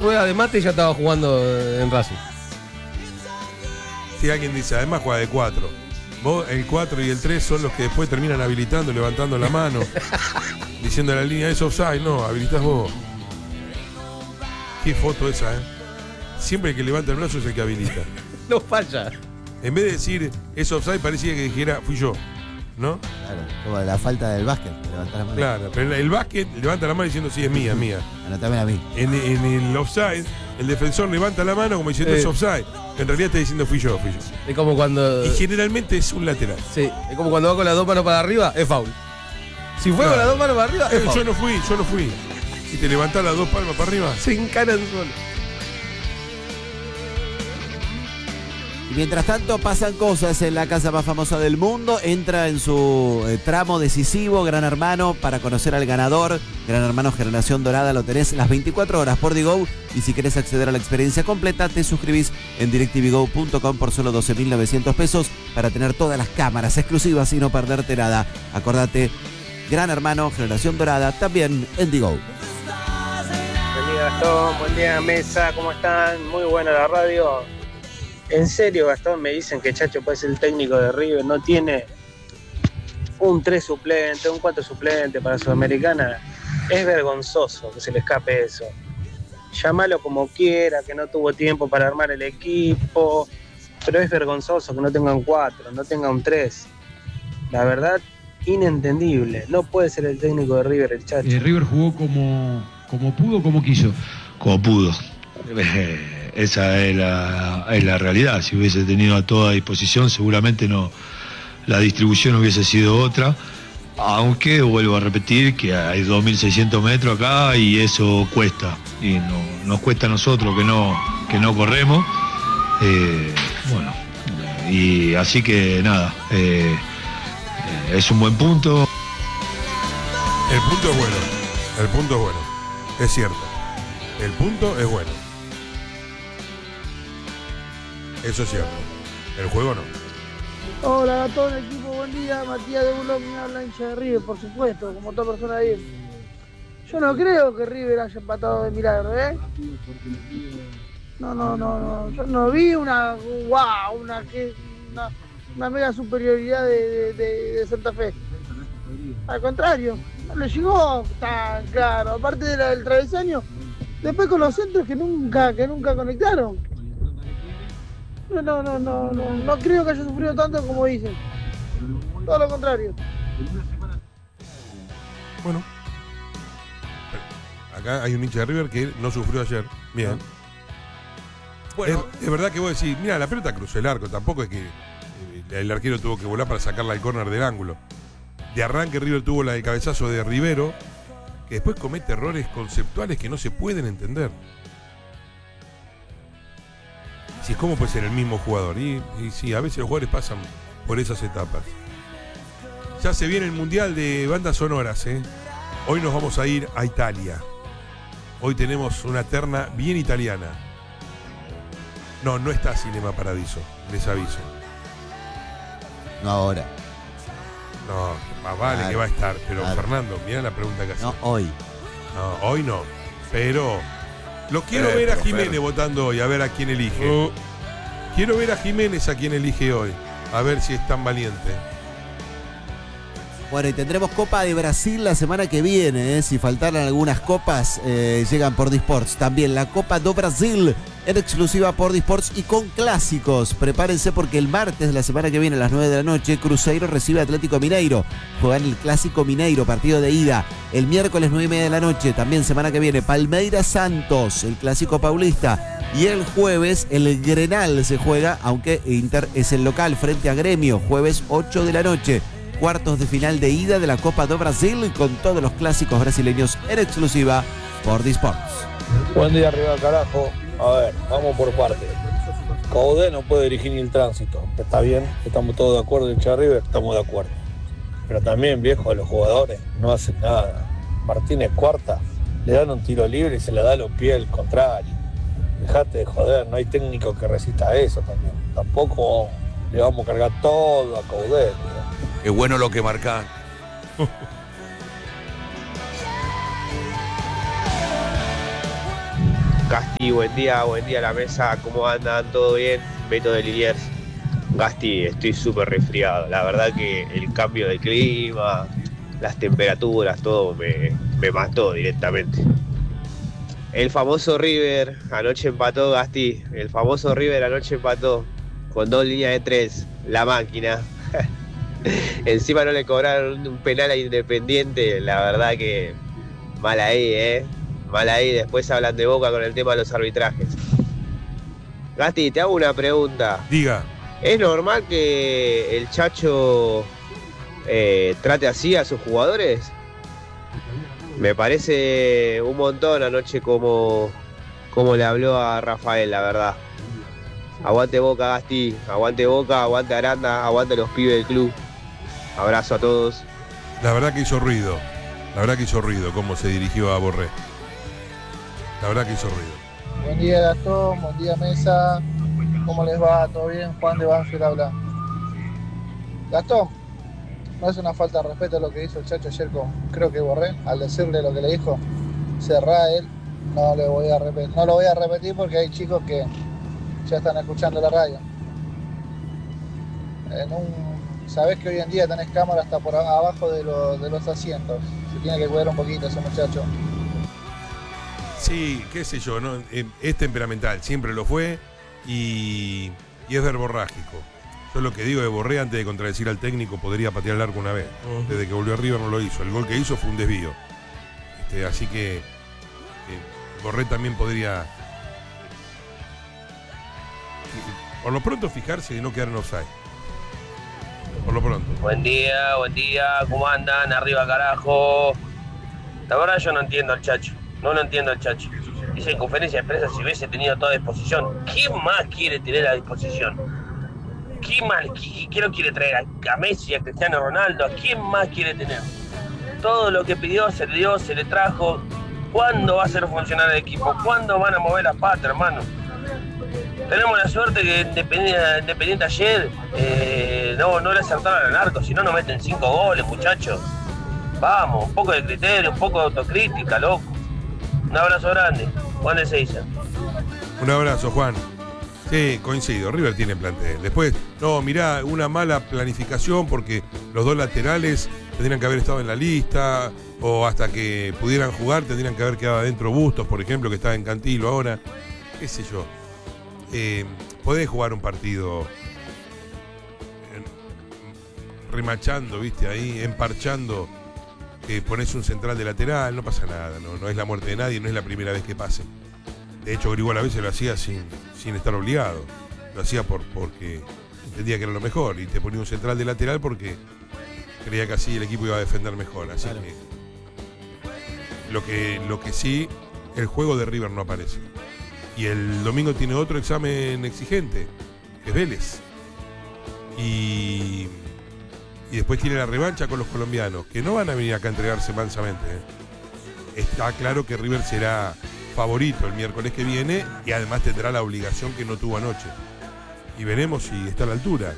rueda de mate y ya estaba jugando en Racing. Si alguien dice, además juega de 4. Vos, el 4 y el 3 son los que después terminan habilitando, levantando la mano, diciendo la línea es offside. No, habilitás vos. Qué foto esa, Siempre que levanta el brazo es el que habilita. No falla. En vez de decir es offside, parecía que dijera fui yo, ¿no? Claro, como la falta del básquet, levantar la mano. Claro, pero el básquet levanta la mano diciendo sí, es mía, es mía. Anotame a mí. En el offside, el defensor levanta la mano como diciendo es offside. En realidad está diciendo fui yo. Es como cuando. Y generalmente es un lateral. Sí, es como cuando va con las dos manos para arriba, es foul. Si fue con las dos manos para arriba, es foul. Yo no fui. Y te levantás las dos palmas para arriba. Se encaran solo. Y mientras tanto pasan cosas en la casa más famosa del mundo. Entra en su tramo decisivo Gran Hermano para conocer al ganador. Gran Hermano Generación Dorada lo tenés las 24 horas por Digo. Y si querés acceder a la experiencia completa, te suscribís en directvgo.com por solo 12.900 pesos para tener todas las cámaras exclusivas y no perderte nada. Acordate, Gran Hermano Generación Dorada también en Digo. Buen día, Gastón. Buen día, mesa. ¿Cómo están? Muy buena la radio. En serio, Gastón, me dicen que Chacho puede ser el técnico de River. No tiene un 3 suplente, un 4 suplente para Sudamericana. Es vergonzoso que se le escape eso. Llámalo como quiera, que no tuvo tiempo para armar el equipo. Pero es vergonzoso que no tenga un 4, no tenga un 3. La verdad, inentendible. No puede ser el técnico de River, el Chacho. River jugó como pudo, como quiso. Como pudo. Esa es la realidad. Si hubiese tenido a toda disposición, seguramente no, la distribución hubiese sido otra. Aunque vuelvo a repetir que hay 2.600 metros acá y eso cuesta. Y nos cuesta a nosotros que no corremos. Bueno, y así que nada, es un buen punto. El punto es bueno. Es cierto. El punto es bueno. Eso es cierto. El juego no. Hola a todo el equipo, buen día. Matías de Bulón, me habla hincha de River, por supuesto, como toda persona bien. Yo no creo que River haya empatado de milagro, No. Yo no vi una mega superioridad de Santa Fe. Al contrario, no le llegó tan claro. Aparte del travesaño, después con los centros que nunca conectaron. No creo que haya sufrido tanto como dicen. Todo lo contrario. Bueno. Acá hay un hincha de River que no sufrió ayer. Bien. Bueno, es verdad que vos decís, mira, la pelota cruzó el arco. Tampoco es que el arquero tuvo que volar para sacarla al córner del ángulo. De arranque River tuvo la del cabezazo de Rivero, que después comete errores conceptuales que no se pueden entender. Si es como puede ser el mismo jugador. Y sí, a veces los jugadores pasan por esas etapas. Ya se viene el Mundial de Bandas Sonoras, Hoy nos vamos a ir a Italia. Hoy tenemos una terna bien italiana. No está Cinema Paradiso, les aviso. No ahora. No, más vale que va a estar. Pero Fernando, mirá la pregunta que hace. No hoy. No, hoy no. Pero lo quiero ver a Jiménez votando hoy, a ver a quién elige. Quiero ver a Jiménez a quién elige hoy. A ver si es tan valiente. Bueno, y tendremos Copa de Brasil la semana que viene, Si faltaran algunas copas, llegan por Disports. También la Copa do Brasil en exclusiva por Disports y con clásicos. Prepárense porque el martes de la semana que viene a las 9 de la noche, Cruzeiro recibe a Atlético Mineiro. Juegan el Clásico Mineiro, partido de ida. El miércoles 9:30 de la noche, también semana que viene, Palmeiras Santos, el Clásico Paulista. Y el jueves el Grenal se juega, aunque Inter es el local frente a Gremio. Jueves 8 de la noche. Cuartos de final de ida de la Copa do Brasil con todos los clásicos brasileños en exclusiva por Disports. Buen día, arriba carajo. A ver, vamos por partes. Caudé no puede dirigir ni el tránsito. Está bien, estamos todos de acuerdo en River, estamos de acuerdo. Pero también, viejo, los jugadores no hacen nada. Martínez Cuarta, le dan un tiro libre y se le da a los pies al contrario. Dejate de joder, no hay técnico que resista eso también. Tampoco le vamos a cargar todo a Caudé. Es bueno lo que marca. Gasti, buen día a la mesa, ¿cómo andan? ¿Todo bien? Beto de Liniers. Gasti, estoy súper resfriado, la verdad que el cambio de clima, las temperaturas, todo me mató directamente. El famoso River anoche empató, Gasti, el famoso River anoche empató con 2 líneas de 3, la máquina. Encima no le cobraron un penal a Independiente, la verdad que mal ahí, mal ahí. Después hablan de Boca con el tema de los arbitrajes. Gasti, te hago una pregunta. Diga. ¿Es normal que el Chacho trate así a sus jugadores? Me parece un montón anoche como le habló a Rafael, la verdad. Aguante Boca, Gasti, aguante Boca, aguante Aranda, aguante los pibes del club. Abrazo a todos. La verdad que hizo ruido cómo se dirigió a Borré. La verdad que hizo ruido. Buen día Gastón, buen día Mesa. ¿Cómo les va? ¿Todo bien? Juan de Banfield habla. Gastón, no es una falta de respeto lo que hizo el Chacho ayer con, creo que Borré, al decirle lo que le dijo. Cerrá a él, no lo voy a repetir porque hay chicos que ya están escuchando la radio. Sabés que hoy en día tenés cámara hasta por abajo de los asientos. Se tiene que cuidar un poquito ese muchacho. Sí, qué sé yo, ¿no? Es temperamental, siempre lo fue y es verborrágico. Yo lo que digo de Borré, antes de contradecir al técnico, podría patear el arco una vez. Desde que volvió a River no lo hizo. El gol que hizo fue un desvío. Así que Borré también podría, por lo pronto, fijarse de no quedar en offside. Por lo pronto. Buen día, ¿cómo andan? Arriba carajo. La verdad yo no entiendo al Chacho. No lo entiendo al Chacho. Dice en conferencia de prensa si hubiese tenido toda disposición. ¿Quién más quiere tener a disposición? ¿Quién más? ¿Quién no quiere traer a Messi, a Cristiano Ronaldo? ¿A quién más quiere tener? Todo lo que pidió se le dio, se le trajo. ¿Cuándo va a hacer funcionar el equipo? ¿Cuándo van a mover las patas, hermano? Tenemos la suerte que Independiente ayer no le acertaron al arco, si no nos meten 5 goles, muchachos. Vamos, un poco de criterio, un poco de autocrítica, loco. Un abrazo grande, Juan de Seiza. Un abrazo, Juan. Sí, coincido, River tiene plantel. Después, no, mirá, una mala planificación porque los dos laterales tendrían que haber estado en la lista, o hasta que pudieran jugar tendrían que haber quedado adentro Bustos, por ejemplo, que está en Cantilo ahora. Qué sé yo. Podés jugar un partido remachando, viste, ahí, emparchando, ponés un central de lateral, no pasa nada, no es la muerte de nadie, no es la primera vez que pase. De hecho, Grigol a veces lo hacía sin estar obligado, lo hacía porque entendía que era lo mejor, y te ponía un central de lateral porque creía que así el equipo iba a defender mejor. Así claro. Lo que sí, el juego de River no aparece. Y el domingo tiene otro examen exigente, que es Vélez. Y después tiene la revancha con los colombianos, que no van a venir acá a entregarse mansamente. Está claro que River será favorito el miércoles que viene y además tendrá la obligación que no tuvo anoche. Y veremos si está a la altura.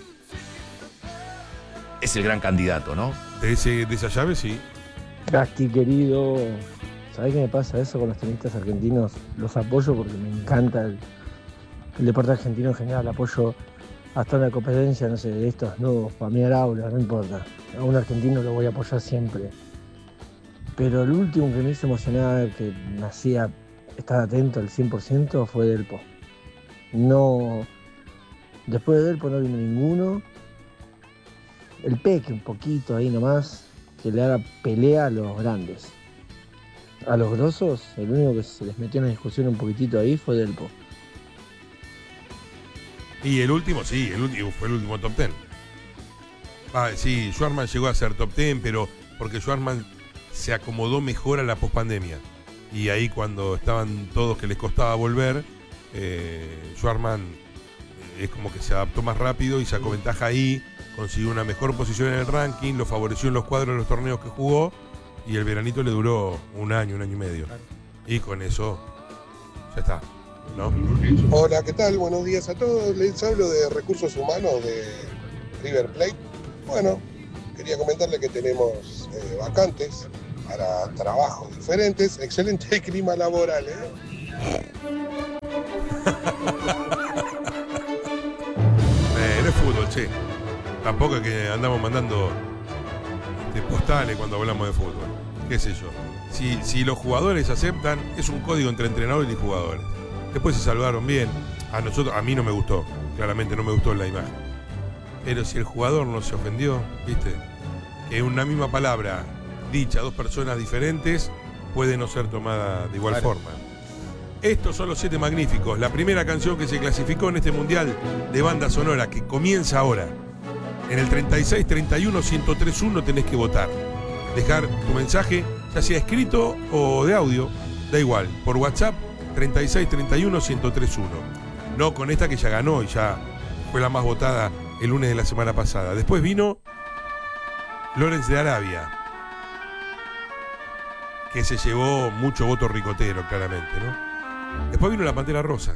Es el gran candidato, ¿no? De esa llave, sí. Gasti, querido, ¿sabés qué me pasa eso con los tenistas argentinos? Los apoyo porque me encanta el deporte argentino en general. Apoyo hasta una competencia, no sé, de estos nuevos, para mí Araula, no importa. A un argentino lo voy a apoyar siempre. Pero el último que me hizo emocionar, que me hacía estar atento al 100%, fue Delpo. No, después de Delpo no vino ninguno. El Peque un poquito ahí nomás, que le haga pelea a los grandes. A los grosos, el único que se les metió en la discusión un poquitito ahí fue Delpo. Y el último, sí, fue el último top 10. Sí, Schwartzman llegó a ser top 10, pero porque Schwartzman se acomodó mejor a la pospandemia. Y ahí cuando estaban todos que les costaba volver, Schwartzman es como que se adaptó más rápido y sacó ventaja ahí, consiguió una mejor posición en el ranking, lo favoreció en los cuadros de los torneos que jugó, y el veranito le duró un año y medio. Y con eso ya está, ¿no? Hola, ¿qué tal? Buenos días a todos. Les hablo de Recursos Humanos de River Plate. Bueno, quería comentarle que tenemos vacantes para trabajos diferentes. Excelente clima laboral, ¿eh? No es fútbol, che. Tampoco es que andamos mandando postales cuando hablamos de fútbol. Qué sé yo. Si los jugadores aceptan, es un código entre entrenadores y jugadores. Después se salvaron bien. A mí no me gustó. Claramente no me gustó la imagen. Pero si el jugador no se ofendió, ¿viste? Que una misma palabra dicha a dos personas diferentes puede no ser tomada de igual forma. Estos son los 7 magníficos. La primera canción que se clasificó en este mundial de banda sonora que comienza ahora. En el 36 31 1031 tenés que votar. Dejar tu mensaje, ya sea escrito o de audio, da igual. Por WhatsApp 36 31 1031. No con esta que ya ganó y ya fue la más votada el lunes de la semana pasada. Después vino Lawrence de Arabia, que se llevó mucho voto ricotero, claramente, ¿no? Después vino La Pantera Rosa,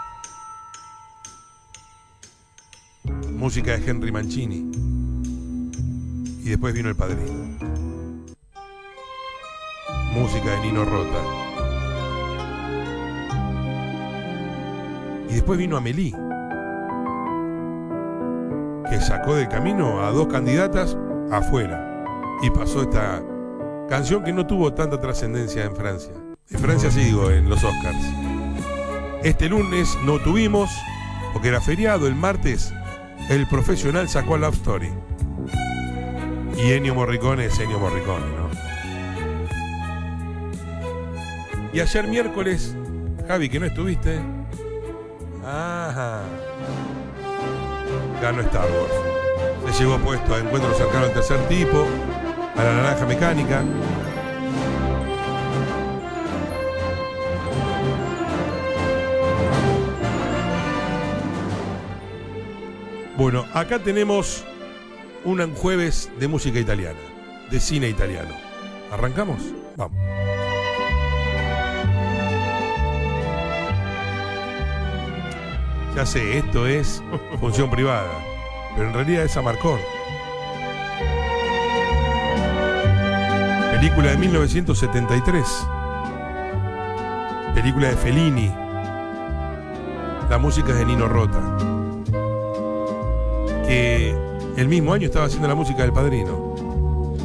música de Henry Mancini. Y después vino El Padrino, música de Nino Rota. Y después vino Amélie, que sacó del camino a 2 candidatas afuera y pasó esta canción que no tuvo tanta trascendencia en Francia. En Francia sí, digo, en los Oscars. Este lunes no tuvimos, porque era feriado. El martes El Profesional sacó Love Story. Y Ennio Morricone es Ennio Morricone, ¿no? Y ayer miércoles, Javi, que no estuviste, ganó Star Wars. Se llevó puesto a Encuentro Cercano al Tercer Tipo, a La Naranja Mecánica. Bueno, acá tenemos un jueves de música italiana, de cine italiano. ¿Arrancamos? Vamos. Ya sé, esto es función privada, pero en realidad es Amarcord. Película de 1973. Película de Fellini. La música es de Nino Rota, que el mismo año estaba haciendo la música del Padrino.